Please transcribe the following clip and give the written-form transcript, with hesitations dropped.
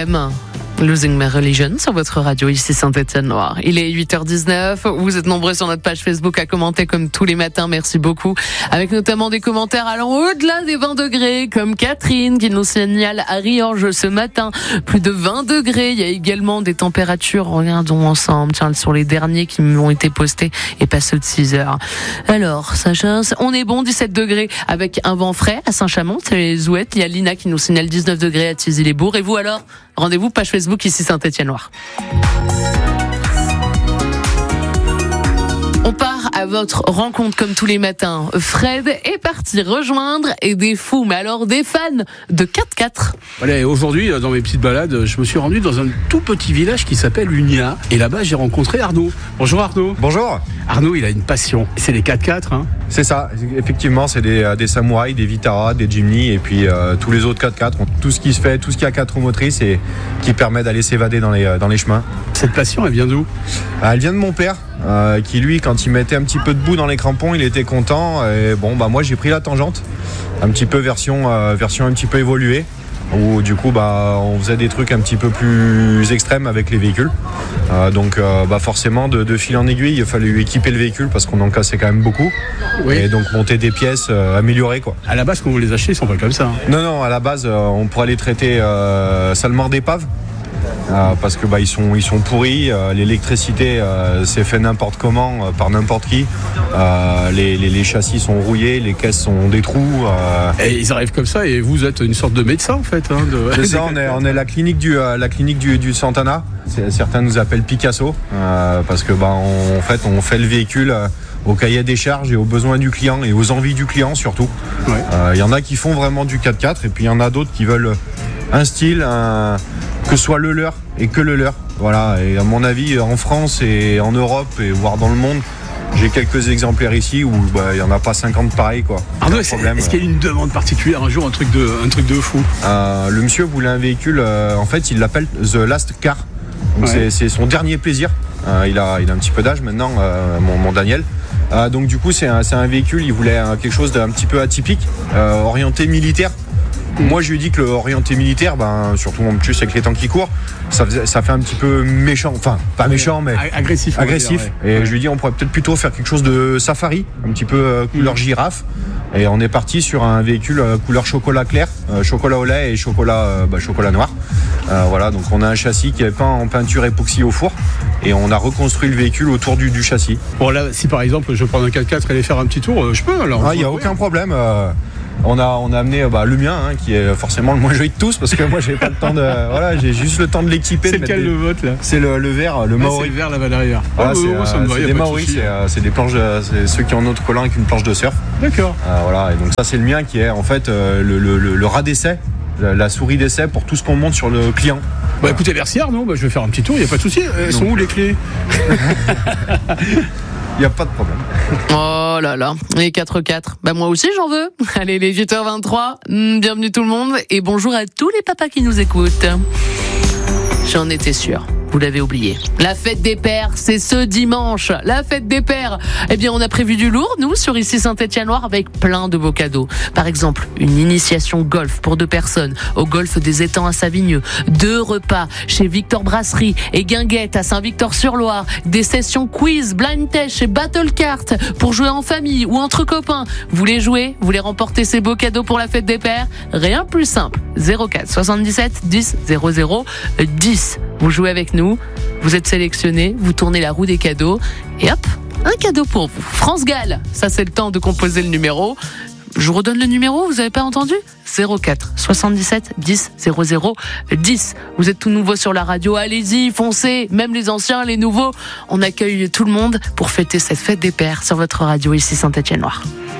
R.E.M. Losing My Religion sur votre radio, ici Saint-Étienne-Loire. Il est 8h19. Vous êtes nombreux sur notre page Facebook à commenter comme tous les matins. Merci beaucoup. Avec notamment des commentaires allant au-delà des 20 degrés, comme Catherine qui nous signale à Riorges ce matin. Plus de 20 degrés. Il y a également des températures, regardons ensemble, tiens, sur les derniers qui m'ont été postés et pas ceux de 6 heures. Alors, Sacha, on est bon, 17 degrés avec un vent frais à Saint-Chamond, c'est les Zouettes. Il y a Lina qui nous signale 19 degrés à Thizy-les-Bourgs. Et vous alors? Rendez-vous page Facebook ici Saint-Étienne-Loire. On part à votre rencontre comme tous les matins. Fred est parti rejoindre et des fous, mais alors des fans de 4x4. Voilà, et aujourd'hui, dans mes petites balades, je me suis rendu dans un tout petit village qui s'appelle Unia. Et là-bas, j'ai rencontré Arnaud. Bonjour Arnaud. Bonjour. Arnaud, il a une passion. C'est les 4x4, hein? C'est ça, effectivement, c'est des samouraïs, des Vitara, des Jimny et puis tous les autres 4x4. Tout ce qui se fait, tout ce qui a 4 roues motrices et qui permet d'aller s'évader dans les chemins. Cette passion, elle vient d'où? Elle vient de mon père, qui lui, quand il mettait un petit peu de boue dans les crampons, il était content. Et bon, moi j'ai pris la tangente, un petit peu version un petit peu évoluée, où du coup on faisait des trucs un petit peu plus extrêmes avec les véhicules. Donc forcément de fil en aiguille, il fallait équiper le véhicule parce qu'on en cassait quand même beaucoup. Oui. Et donc monter des pièces améliorées quoi. À la base, quand vous les achetez, ils sont pas comme ça, hein. Non, à la base on pourrait les traiter salement d'épave. Parce que ils sont pourris, l'électricité c'est fait n'importe comment par n'importe qui, les châssis sont rouillés, les caisses ont des trous. Et ils arrivent comme ça et vous êtes une sorte de médecin en fait, hein, C'est ça, on est la clinique du Santana. Certains nous appellent Picasso parce que on fait le véhicule au cahier des charges et aux besoins du client et aux envies du client surtout. Il y en a qui font vraiment du 4x4 et puis il y en a d'autres qui veulent un style, que ce soit le leur et que le leur. Voilà, et à mon avis, en France et en Europe et voire dans le monde, j'ai quelques exemplaires ici où il n'y en a pas 50 pareils quoi. Arnaud, est-ce qu'il y a une demande particulière un jour, un truc de fou? Le monsieur voulait un véhicule, en fait il l'appelle The Last Car. Donc c'est son dernier plaisir. Il a un petit peu d'âge maintenant, mon Daniel. Donc du coup c'est un véhicule, il voulait quelque chose d'un petit peu atypique, orienté militaire. Moi je lui ai dit que l'orienté militaire, surtout en plus avec les temps qui courent, ça fait un petit peu méchant, enfin pas méchant mais agressif. Et je lui ai dit on pourrait peut-être plutôt faire quelque chose de safari, un petit peu couleur girafe. Et on est parti sur un véhicule couleur chocolat clair, chocolat au lait et chocolat noir. Voilà, donc on a un châssis qui est peint en peinture époxy au four et on a reconstruit le véhicule autour du châssis. Bon là, si par exemple je prends un 4x4 et aller faire un petit tour, je peux alors. Il n'y a aucun problème. On a amené le mien qui est forcément le moins joli de tous parce que moi j'ai pas le temps j'ai juste le temps de l'équiper. C'est lequel le vôtre là? C'est le vert, le Maori. C'est le vert là-bas derrière. C'est des Maori, c'est des planches, c'est ceux qui ont notre collant avec une planche de surf. D'accord. Voilà, et donc ça c'est le mien qui est en fait le rat d'essai, la souris d'essai pour tout ce qu'on monte sur le client. Écoutez, merci Arnaud, je vais faire un petit tour, il n'y a pas de souci. Elles sont où les clés? Il n'y a pas de problème. Oh là là, les 4x4. Moi aussi j'en veux. Allez, les 8h23, bienvenue tout le monde et bonjour à tous les papas qui nous écoutent. J'en étais sûre. Vous l'avez oublié. La fête des pères, c'est ce dimanche. La fête des pères. On a prévu du lourd, nous, sur ici Saint-Étienne-Loire, avec plein de beaux cadeaux. Par exemple, une initiation golf pour 2 personnes au golf des Étangs à Savigneux. 2 repas chez Victor Brasserie et Guinguette à Saint-Victor-sur-Loire. Des sessions quiz, blind test chez Battle Kart pour jouer en famille ou entre copains. Vous voulez jouer? Vous voulez remporter ces beaux cadeaux pour la fête des pères? Rien de plus simple. 04 77 10 00 10. Vous jouez avec nous, vous êtes sélectionné, vous tournez la roue des cadeaux et hop, un cadeau pour vous. France Gall, ça c'est le temps de composer le numéro. Je vous redonne le numéro, vous avez pas entendu? 04 77 10 00 10. Vous êtes tout nouveau sur la radio, allez-y, foncez, même les anciens, les nouveaux. On accueille tout le monde pour fêter cette fête des pères sur votre radio ici Saint-Étienne-Loire.